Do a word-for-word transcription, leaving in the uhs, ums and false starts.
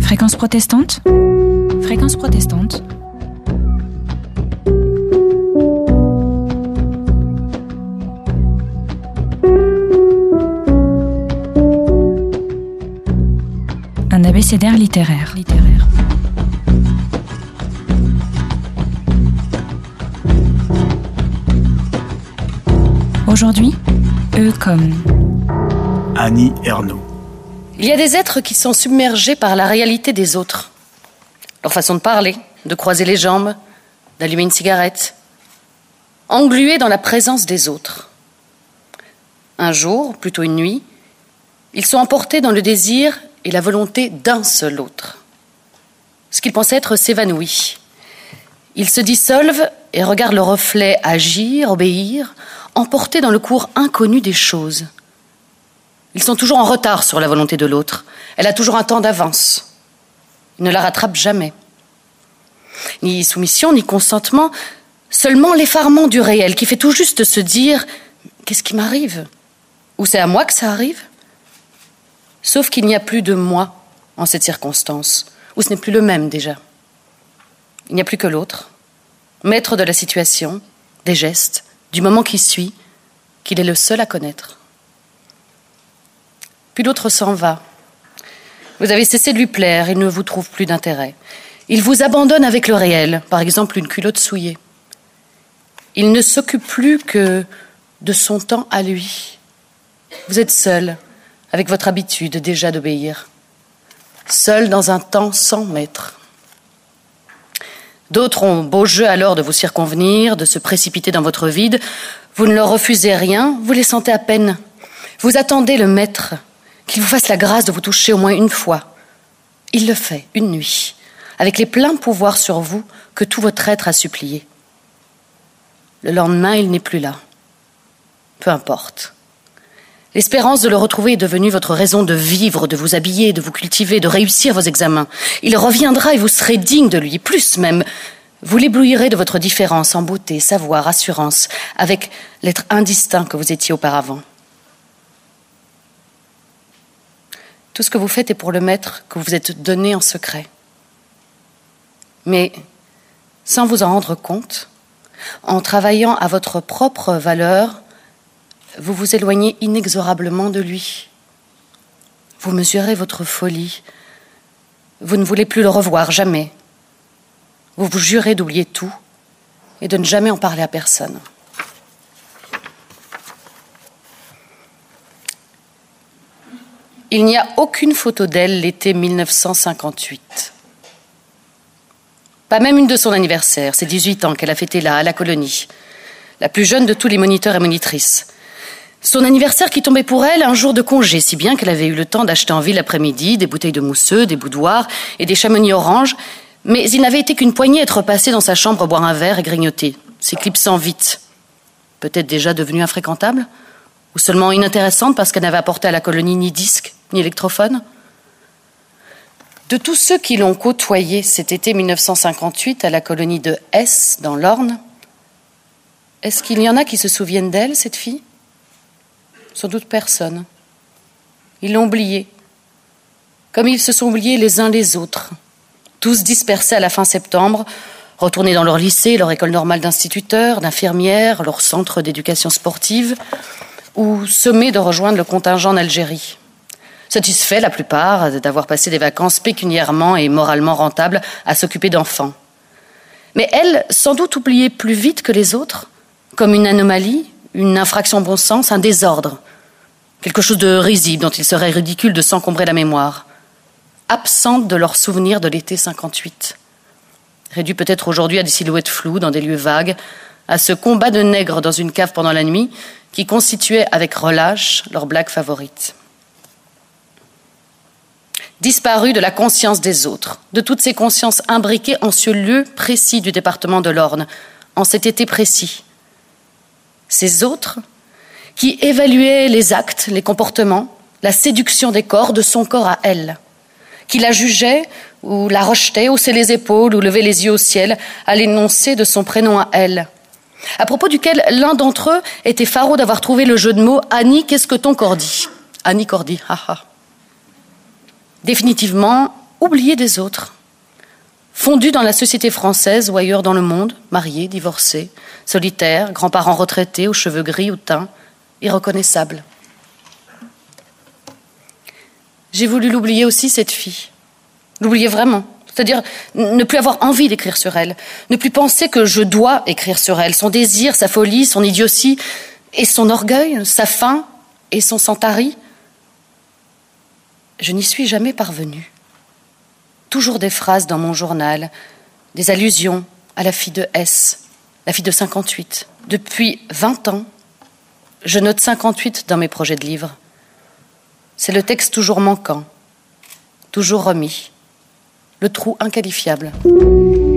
Fréquence protestante. Fréquence protestante. Un abécédaire littéraire. littéraire. Aujourd'hui, eux comme Annie Ernaux. Il y a des êtres qui sont submergés par la réalité des autres. Leur façon de parler, de croiser les jambes, d'allumer une cigarette. Englués dans la présence des autres. Un jour, plutôt une nuit, ils sont emportés dans le désir et la volonté d'un seul autre. Ce qu'ils pensaient être s'évanouit. Ils se dissolvent et regardent le reflet agir, obéir, emportés dans le cours inconnu des choses. Ils sont toujours en retard sur la volonté de l'autre. Elle a toujours un temps d'avance. Ils ne la rattrapent jamais. Ni soumission, ni consentement, seulement l'effarement du réel qui fait tout juste se dire « Qu'est-ce qui m'arrive ? Ou c'est à moi que ça arrive ?» Sauf qu'il n'y a plus de moi en cette circonstance, où ce n'est plus le même déjà. Il n'y a plus que l'autre, maître de la situation, des gestes, du moment qui suit, qu'il est le seul à connaître. Puis l'autre s'en va. Vous avez cessé de lui plaire, il ne vous trouve plus d'intérêt. Il vous abandonne avec le réel, par exemple une culotte souillée. Il ne s'occupe plus que de son temps à lui. Vous êtes seul, avec votre habitude déjà d'obéir. Seul dans un temps sans maître. D'autres ont beau jeu alors de vous circonvenir, de se précipiter dans votre vide. Vous ne leur refusez rien, vous les sentez à peine. Vous attendez le maître, qu'il vous fasse la grâce de vous toucher au moins une fois. Il le fait, une nuit, avec les pleins pouvoirs sur vous que tout votre être a supplié. Le lendemain, il n'est plus là. Peu importe. L'espérance de le retrouver est devenue votre raison de vivre, de vous habiller, de vous cultiver, de réussir vos examens. Il reviendra et vous serez digne de lui, plus même. Vous l'éblouirez de votre différence en beauté, savoir, assurance, avec l'être indistinct que vous étiez auparavant. Tout ce que vous faites est pour le maître que vous êtes donné en secret. Mais, sans vous en rendre compte, en travaillant à votre propre valeur, vous vous éloignez inexorablement de lui. Vous mesurez votre folie. Vous ne voulez plus le revoir, jamais. Vous vous jurez d'oublier tout et de ne jamais en parler à personne. Il n'y a aucune photo d'elle l'été mille neuf cent cinquante-huit. Pas même une de son anniversaire, ses dix-huit ans qu'elle a fêté là, à la colonie. La plus jeune de tous les moniteurs et monitrices. Son anniversaire qui tombait pour elle un jour de congé, si bien qu'elle avait eu le temps d'acheter en ville l'après-midi des bouteilles de mousseux, des boudoirs et des chamonix oranges, mais il n'avait été qu'une poignée être passée dans sa chambre boire un verre et grignoter, s'éclipsant vite. Peut-être déjà devenue infréquentable ? Ou seulement inintéressante parce qu'elle n'avait apporté à la colonie ni disque, ni électrophone ? De tous ceux qui l'ont côtoyée cet été mille neuf cent cinquante-huit à la colonie de S, dans l'Orne, est-ce qu'il y en a qui se souviennent d'elle, cette fille ? Sans doute personne. Ils l'ont oubliée, comme ils se sont oubliés les uns les autres, tous dispersés à la fin septembre, retournés dans leur lycée, leur école normale d'instituteurs, d'infirmières, leur centre d'éducation sportive, ou sommés de rejoindre le contingent en Algérie. Satisfaits, la plupart, d'avoir passé des vacances pécuniairement et moralement rentables à s'occuper d'enfants. Mais elle, sans doute oubliée plus vite que les autres, comme une anomalie, une infraction bon sens, un désordre, quelque chose de risible dont il serait ridicule de s'encombrer la mémoire, absente de leurs souvenirs de l'été cinquante-huit, réduit peut-être aujourd'hui à des silhouettes floues dans des lieux vagues, à ce combat de nègres dans une cave pendant la nuit qui constituait avec relâche leur blague favorite. Disparu de la conscience des autres, de toutes ces consciences imbriquées en ce lieu précis du département de l'Orne, en cet été précis. Ces autres qui évaluaient les actes, les comportements, la séduction des corps, de son corps à elle, qui la jugeaient ou la rejetaient, haussaient les épaules ou levaient les yeux au ciel à l'énoncé de son prénom à elle, à propos duquel l'un d'entre eux était faraud d'avoir trouvé le jeu de mots « Annie, qu'est-ce que ton corps dit ?» Annie Cordy, haha. Définitivement, oubliée des autres, fondue dans la société française ou ailleurs dans le monde, mariée, divorcée, solitaire, grands-parents retraités aux cheveux gris ou teints, irreconnaissable. J'ai voulu l'oublier aussi, cette fille. L'oublier vraiment. C'est-à-dire ne plus avoir envie d'écrire sur elle. Ne plus penser que je dois écrire sur elle. Son désir, sa folie, son idiotie et son orgueil, sa faim et son sans-tari. Je n'y suis jamais parvenue. Toujours des phrases dans mon journal, des allusions à la fille de S, la fille de cinquante-huit. Depuis vingt ans, je note cinquante-huit dans mes projets de livres. C'est le texte toujours manquant, toujours remis, le trou inqualifiable.